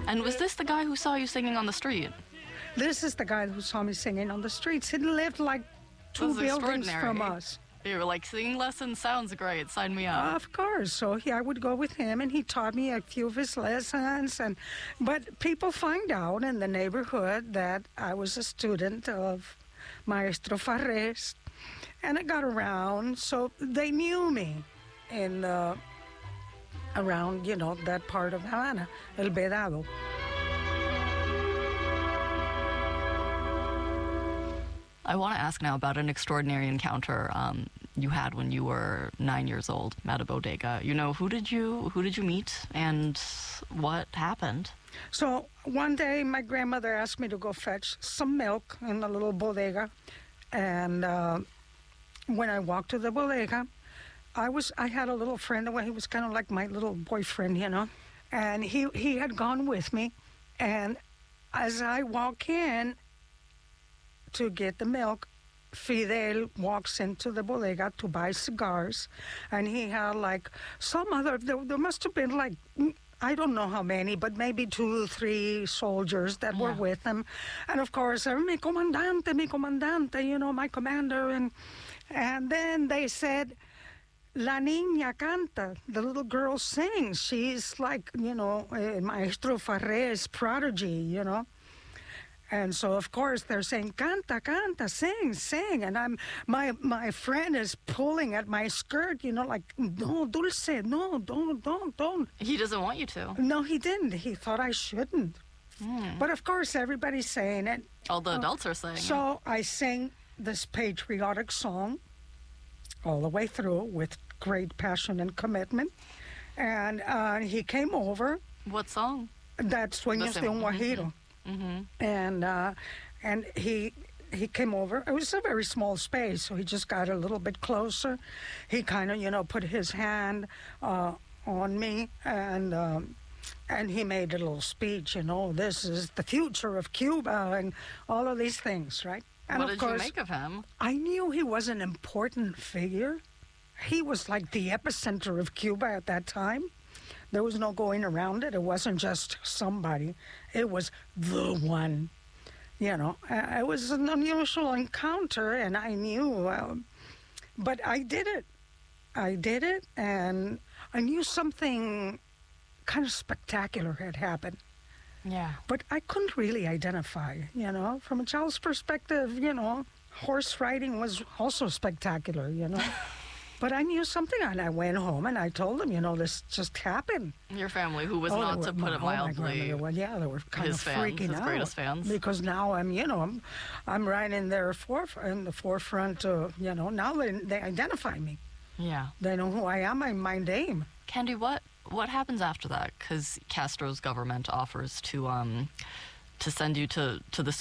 And was this the guy who saw you singing on the street? This is the guy who saw me singing on the streets. He lived like two buildings from us. You were like, singing lessons sounds great. Sign me up. Of course. So I would go with him, and he taught me a few of his lessons. But people find out in the neighborhood that I was a student of Maestro Farrés, and I got around, so they knew me in around, that part of Havana, El Vedado. I want to ask now about an extraordinary encounter you had when you were 9 years old at a bodega. Who did you meet and what happened? So one day my grandmother asked me to go fetch some milk in the little bodega, and when I walked to the bodega, I had a little friend. He was kind of like my little boyfriend, and he had gone with me, and as I walk in to get the milk, Fidel walks into the bodega to buy cigars, and he had like some other, there must have been like, I don't know how many, but maybe 2 or 3 soldiers that were with him. And of course, mi comandante, my commander. And then they said, La niña canta, the little girl sings. She's like, Maestro Farrés' prodigy, And so, of course, they're saying, canta, canta, sing, sing. And my friend is pulling at my skirt, like, no, Dulce, no, don't. He doesn't want you to. No, he didn't. He thought I shouldn't. But, of course, everybody's saying it. All the adults are saying it. So I sang this patriotic song all the way through with great passion and commitment. And he came over. What song? That's Sueños de un Guajiro. Mm-hmm. And he came over. It was a very small space, so he just got a little bit closer. He kind of, put his hand on me, and he made a little speech. This is the future of Cuba, and all of these things, right? And what of did course, you make of him? I knew he was an important figure. He was like the epicenter of Cuba at that time. There was no going around it. It wasn't just somebody. It was the one. It was an unusual encounter, and I knew. But I did it. And I knew something kind of spectacular had happened. Yeah. But I couldn't really identify, From a child's perspective, horse riding was also spectacular, But I knew something, and I went home, and I told them, this just happened. Your family, who was not, to put it mildly, they were kind of freaking his out. greatest fans. Because now I'm right in their in the forefront. Now they identify me. Yeah. They know who I am. My name. Candy, what happens after that? Because Castro's government offers to send you to the